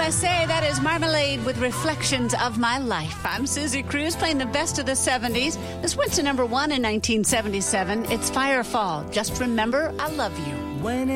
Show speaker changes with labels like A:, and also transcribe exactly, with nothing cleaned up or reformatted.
A: S A. That is Marmalade with Reflections of My Life. I'm Susie Cruz playing the best of the seventies. This went to number one in nineteen seventy-seven. It's Firefall. Just Remember I Love You.
B: When